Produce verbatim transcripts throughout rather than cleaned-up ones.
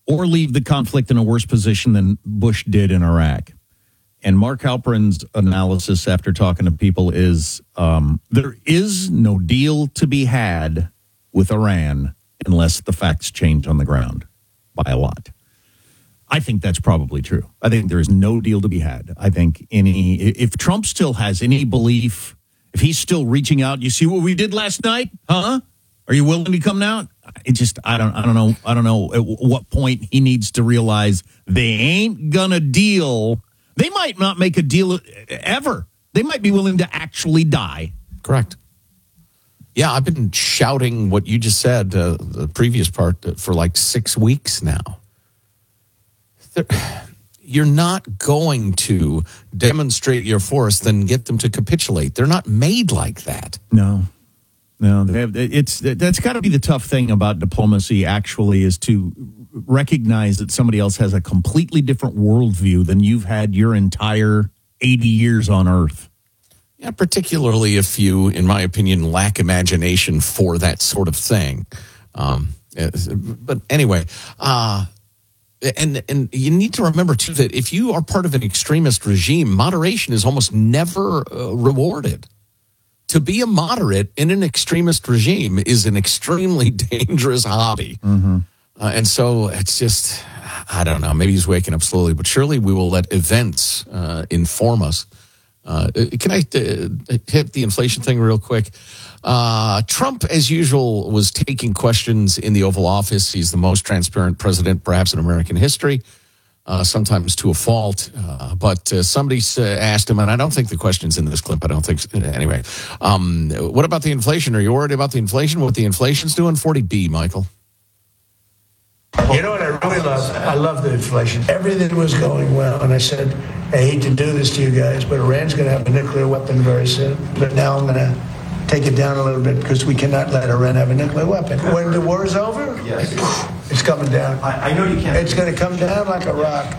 or leave the conflict in a worse position than Bush did in Iraq. And Mark Halperin's analysis after talking to people is um, there is no deal to be had with Iran unless the facts change on the ground by a lot. I think that's probably true. I think there is no deal to be had. I think any if Trump still has any belief, if he's still reaching out, you see what we did last night, huh? Are you willing to come now? It just I don't I don't know I don't know at what point he needs to realize they ain't gonna deal. They might not make a deal ever. They might be willing to actually die. Correct. Yeah, I've been shouting what you just said, uh, the previous part, uh, for like six weeks now. They're, you're not going to demonstrate your force, then get them to capitulate. They're not made like that. No. No, they have, it's that's got to be the tough thing about diplomacy, actually, is to recognize that somebody else has a completely different worldview than you've had your entire eighty years on Earth. Yeah, particularly if you, in my opinion, lack imagination for that sort of thing. Um, but anyway, uh, and and you need to remember, too, that if you are part of an extremist regime, moderation is almost never uh, rewarded. To be a moderate in an extremist regime is an extremely dangerous hobby. Mm-hmm. Uh, and so it's just, I don't know, maybe he's waking up slowly, but surely we will let events uh, inform us. Uh, can I uh, hit the inflation thing real quick? Uh, Trump, as usual, was taking questions in the Oval Office. He's the most transparent president, perhaps, in American history. Uh, sometimes to a fault, uh, but uh, somebody uh, asked him, and I don't think the question's in this clip. I don't think so. Anyway, um, what about the inflation? Are you worried about the inflation? What the inflation's doing? forty B, Michael. You know what I really love? I love the inflation. Everything was going well, and I said, I hate to do this to you guys, but Iran's going to have a nuclear weapon very soon. But now I'm going to take it down a little bit because we cannot let Iran have a nuclear weapon. When the war is over, yes. It's coming down. I, I know you can't. It's going to come down like a rock.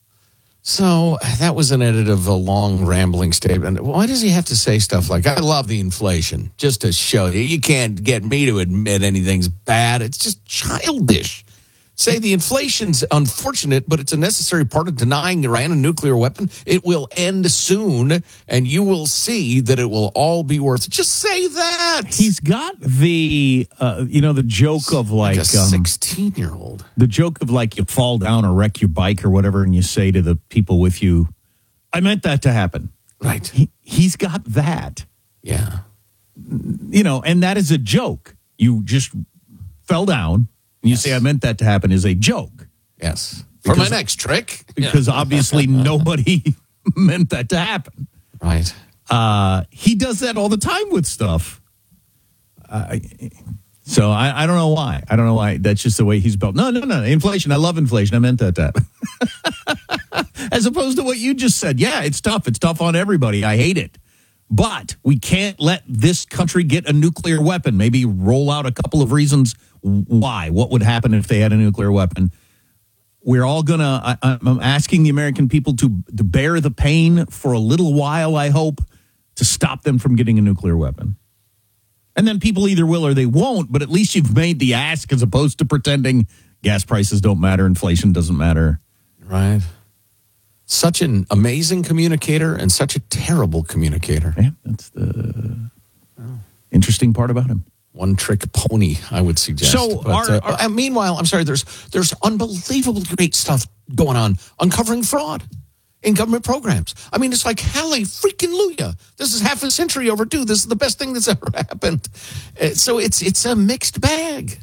So that was an edit of a long rambling statement. Why does he have to say stuff like, I love the inflation, just to show you? You can't get me to admit anything's bad. It's just childish. Say the inflation's unfortunate, but it's a necessary part of denying Iran a nuclear weapon. It will end soon, and you will see that it will all be worth it. Just say that. He's got the, uh, you know, the joke of like, like a sixteen-year-old. Um, the joke of like you fall down or wreck your bike or whatever, and you say to the people with you, I meant that to happen. Right. He, he's got that. Yeah. You know, and that is a joke. You just fell down. You yes. say, I meant that to happen is a joke. Yes. For my next trick. Because yeah. obviously nobody meant that to happen. Right. Uh, he does that all the time with stuff. Uh, so I, I don't know why. I don't know why. That's just the way he's built. No, no, no. Inflation. I love inflation. I meant that to happen. As opposed to what you just said. Yeah, it's tough. It's tough on everybody. I hate it. But we can't let this country get a nuclear weapon. Maybe roll out a couple of reasons why. What would happen if they had a nuclear weapon? We're all going to, I'm asking the American people to, to bear the pain for a little while, I hope, to stop them from getting a nuclear weapon. And then people either will or they won't, but at least you've made the ask as opposed to pretending gas prices don't matter, inflation doesn't matter. Right. Such an amazing communicator and such a terrible communicator. Yeah, that's the interesting part about him. One trick pony, I would suggest. So, but, our, uh, our, uh, meanwhile, I'm sorry, there's there's unbelievable great stuff going on, uncovering fraud in government programs. I mean, it's like, hallelujah, freaking Luya. This is half a century overdue. This is the best thing that's ever happened. Uh, so it's it's a mixed bag.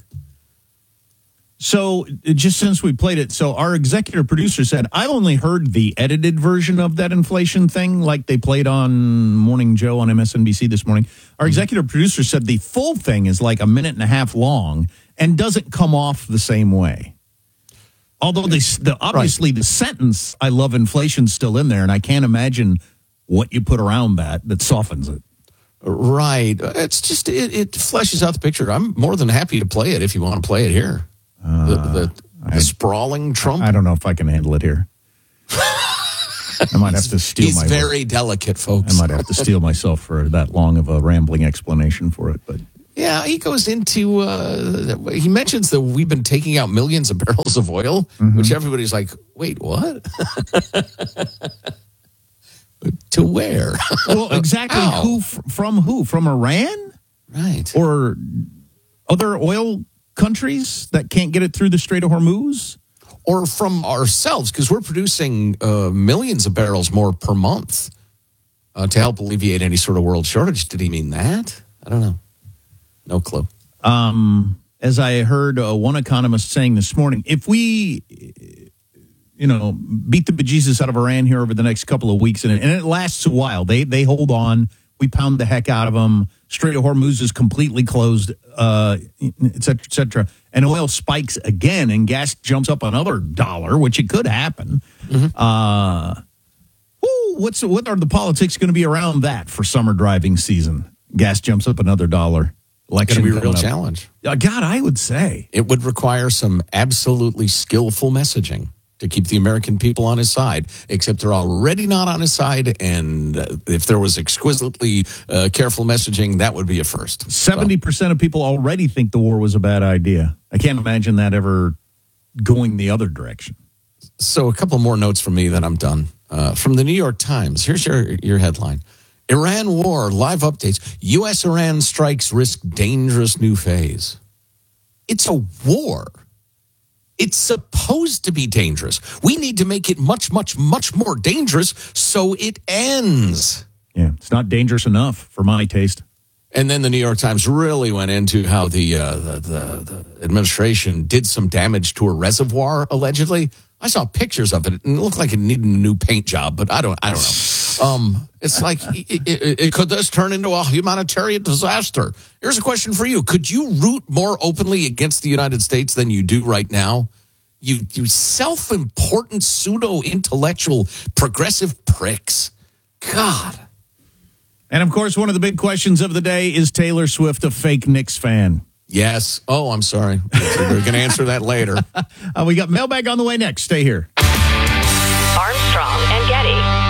So just since we played it, so our executive producer said, I only heard the edited version of that inflation thing like they played on Morning Joe on M S N B C this morning. Our executive producer said the full thing is like a minute and a half long and doesn't come off the same way. Although they, the, obviously right. the sentence, I love inflation, still in there, and I can't imagine what you put around that that softens it. Right. It's just, it, it fleshes out the picture. I'm more than happy to play it if you want to play it here. Uh, the the, the I, sprawling Trump. I don't know if I can handle it here. I might have to steal. He's my very delicate, folks. I might have to steal myself for that long of a rambling explanation for it. But Yeah, he goes into, uh, he mentions that we've been taking out millions of barrels of oil, mm-hmm. which everybody's like, wait, what? To where? Well, exactly who from who? From Iran? Right. Or other oil countries that can't get it through the Strait of Hormuz? Or from ourselves, because we're producing uh, millions of barrels more per month uh, to help alleviate any sort of world shortage. Did he mean that? I don't know. No clue. Um, as I heard uh, one economist saying this morning, if we, you know, beat the bejesus out of Iran here over the next couple of weeks, and it, and it lasts a while, they they hold on, we pound the heck out of them, Strait of Hormuz is completely closed, uh, et cetera, et cetera, and oil spikes again and gas jumps up another dollar, which it could happen. Mm-hmm. Uh, whoo, what's what are the politics going to be around that for summer driving season? Gas jumps up another dollar. Election going to be a real up. challenge. Uh, God, I would say. It would require some absolutely skillful messaging to keep the American people on his side, except they're already not on his side. And uh, if there was exquisitely uh, careful messaging, that would be a first. seventy percent so. of people already think the war was a bad idea. I can't imagine that ever going the other direction. So a couple more notes from me, then I'm done. Uh, from the New York Times, here's your, your headline. Iran war, live updates. U S Iran strikes risk dangerous new phase. It's a war. It's supposed to be dangerous. We need to make it much, much, much more dangerous so it ends. Yeah, it's not dangerous enough for my taste. And then the New York Times really went into how the, uh, the, the, the administration did some damage to a reservoir, allegedly. I saw pictures of it, and it looked like it needed a new paint job, but I don't I don't know. Um, it's like, it, it, it, could this turn into a humanitarian disaster? Here's a question for you. Could you root more openly against the United States than you do right now? You, you self-important, pseudo-intellectual, progressive pricks. God. And, of course, one of the big questions of the day, is Taylor Swift a fake Knicks fan? Yes. Oh, I'm sorry. We're going to answer that later. uh, we got mailbag on the way next. Stay here. Armstrong and Getty.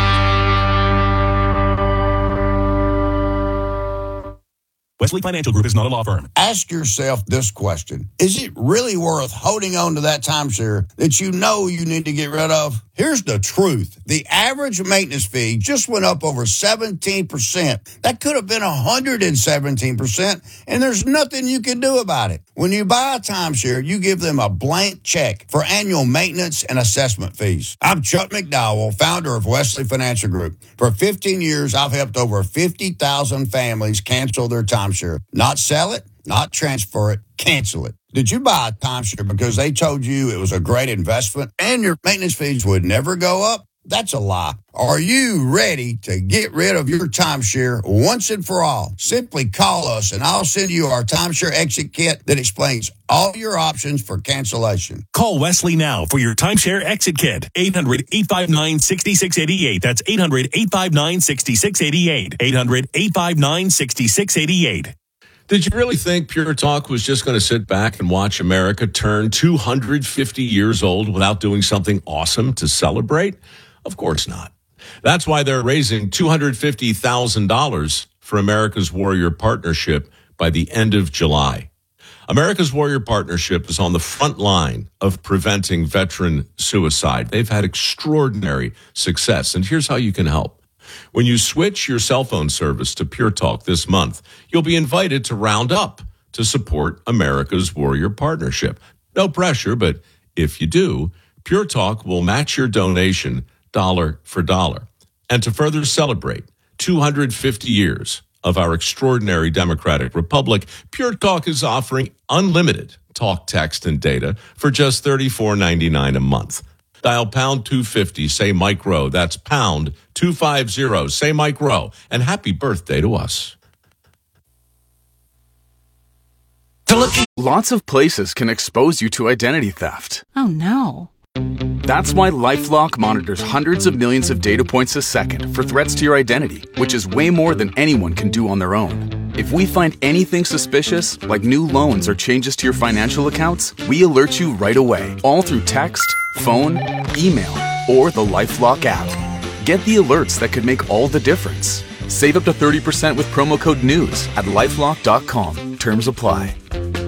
Wesley Financial Group is not a law firm. Ask yourself this question. Is it really worth holding on to that timeshare that you know you need to get rid of? Here's the truth. The average maintenance fee just went up over seventeen percent. That could have been one hundred seventeen percent, and there's nothing you can do about it. When you buy a timeshare, you give them a blank check for annual maintenance and assessment fees. I'm Chuck McDowell, founder of Wesley Financial Group. For fifteen years, I've helped over fifty thousand families cancel their timeshare. Not sell it, not transfer it, cancel it. Did you buy a timeshare because they told you it was a great investment and your maintenance fees would never go up? That's a lie. Are you ready to get rid of your timeshare once and for all? Simply call us and I'll send you our timeshare exit kit that explains all your options for cancellation. Call Wesley now for your timeshare exit kit. eight hundred, eight five nine, six six eight eight. That's eight hundred, eight five nine, six six eight eight. eight hundred, eight five nine, six six eight eight. Did you really think Pure Talk was just going to sit back and watch America turn two hundred fifty years old without doing something awesome to celebrate? Of course not. That's why they're raising two hundred fifty thousand dollars for America's Warrior Partnership by the end of July. America's Warrior Partnership is on the front line of preventing veteran suicide. They've had extraordinary success, and here's how you can help. When you switch your cell phone service to Pure Talk this month, you'll be invited to round up to support America's Warrior Partnership. No pressure, but if you do, Pure Talk will match your donation dollar for dollar. And to further celebrate two hundred fifty years of our extraordinary democratic republic, Pure Talk is offering unlimited talk, text, and data for just thirty-four ninety-nine a month. Dial pound two fifty, say Mike Rowe. That's pound two fifty, say Mike Rowe. And happy birthday to us. Lots of places can expose you to identity theft. Oh, no. That's why LifeLock monitors hundreds of millions of data points a second for threats to your identity, which is way more than anyone can do on their own. If we find anything suspicious, like new loans or changes to your financial accounts, we alert you right away, all through text, phone, email, or the LifeLock app. Get the alerts that could make all the difference. Save up to thirty percent with promo code NEWS at lifelock dot com. Terms apply.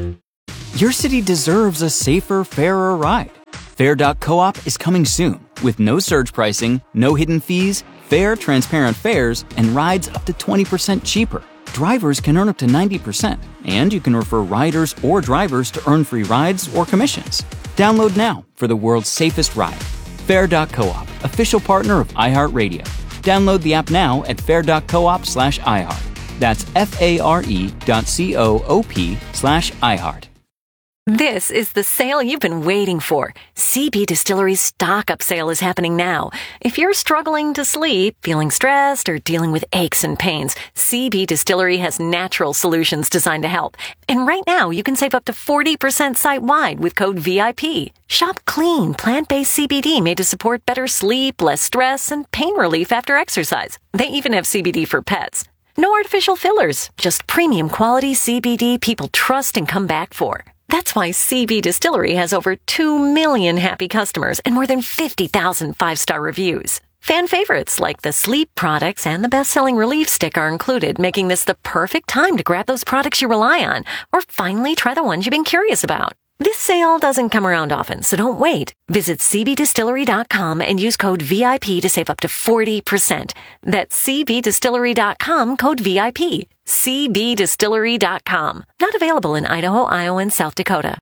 Your city deserves a safer, fairer ride. Fair dot coop is coming soon with no surge pricing, no hidden fees, fair, transparent fares, and rides up to twenty percent cheaper. Drivers can earn up to ninety percent, and you can refer riders or drivers to earn free rides or commissions. Download now for the world's safest ride. Fair dot coop, official partner of iHeartRadio. Download the app now at fair dot coop slash iHeart. That's F-A-R-E dot C-O-O-P slash iHeart. This is the sale you've been waiting for. C B Distillery's stock up sale is happening now. If you're struggling to sleep, feeling stressed, or dealing with aches and pains, C B Distillery has natural solutions designed to help. And right now, you can save up to forty percent site-wide with code V I P. Shop clean, plant-based C B D made to support better sleep, less stress, and pain relief after exercise. They even have C B D for pets. No artificial fillers, just premium quality C B D people trust and come back for. That's why C B Distillery has over two million happy customers and more than fifty thousand five-star reviews. Fan favorites like the sleep products and the best-selling relief stick are included, making this the perfect time to grab those products you rely on or finally try the ones you've been curious about. This sale doesn't come around often, so don't wait. Visit C B distillery dot com and use code V I P to save up to forty percent. That's C B distillery dot com, code V I P. C B distillery dot com. Not available in Idaho, Iowa, and South Dakota.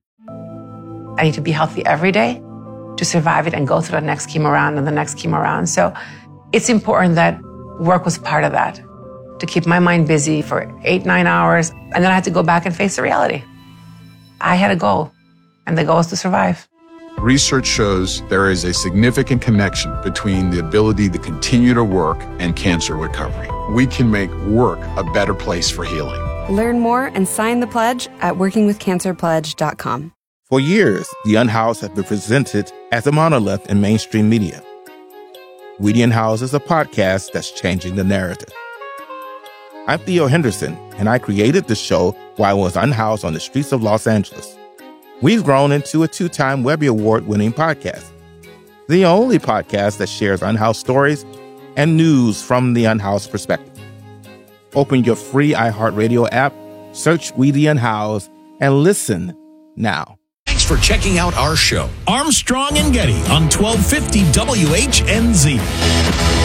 I need to be healthy every day to survive it and go through the next chemo round and the next chemo round. So it's important that work was part of that, to keep my mind busy for eight, nine hours. And then I had to go back and face the reality. I had a goal, and the goal is to survive. Research shows there is a significant connection between the ability to continue to work and cancer recovery. We can make work a better place for healing. Learn more and sign the pledge at working with cancer pledge dot com. For years, The Unhoused has been presented as a monolith in mainstream media. We the Unhoused is a podcast that's changing the narrative. I'm Theo Henderson, and I created this show while I was unhoused on the streets of Los Angeles. We've grown into a two-time Webby Award-winning podcast, the only podcast that shares unhoused stories and news from the unhoused perspective. Open your free iHeartRadio app, search We the Unhoused, and listen now. Thanks for checking out our show, Armstrong and Getty, on twelve fifty W H N Z.